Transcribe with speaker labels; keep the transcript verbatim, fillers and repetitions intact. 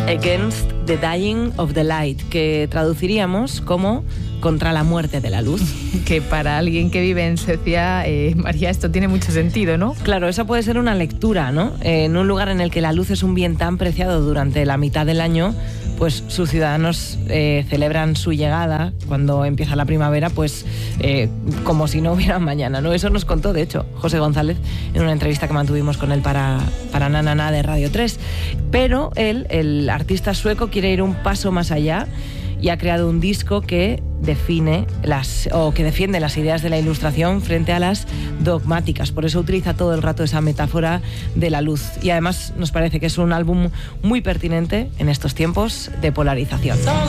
Speaker 1: Against the Dying of the Light, que traduciríamos como contra la muerte de la luz.
Speaker 2: Que para alguien que vive en Suecia, eh, María, esto tiene mucho sentido, ¿no?
Speaker 1: Claro, esa puede ser una lectura, ¿no? Eh, en un lugar en el que la luz es un bien tan preciado durante la mitad del año, pues sus ciudadanos eh, celebran su llegada cuando empieza la primavera, pues eh, como si no hubiera mañana, ¿no? Eso nos contó, de hecho, José González en una entrevista que mantuvimos con él para, para Na Na Na de Radio tres. Pero él, el artista sueco, quiere ir un paso más allá y ha creado un disco que define las o que defiende las ideas de la ilustración frente a las dogmáticas. Por eso utiliza todo el rato esa metáfora de la luz. Y además nos parece que es un álbum muy pertinente en estos tiempos de polarización.